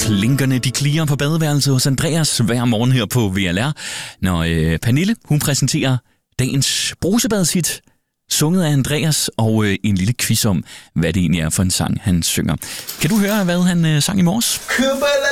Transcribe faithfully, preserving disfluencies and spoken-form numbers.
Klinkerne, de klirer på badeværelset hos Andreas hver morgen her på V L R, når øh, Pernille, hun præsenterer dagens brusebadshit, sunget af Andreas, og øh, en lille quiz om, hvad det egentlig er for en sang, han synger. Kan du høre, hvad han øh, sang i morges?